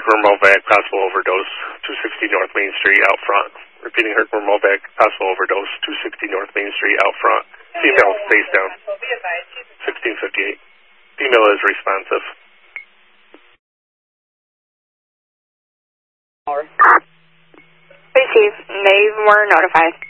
Herkimer-Movac, possible overdose, 260 North Main Street, out front. Repeating, Herkimer-Movac, possible overdose, 260 North Main Street, out front. Female, face down. 1658. Female is responsive. Receive. They were notified.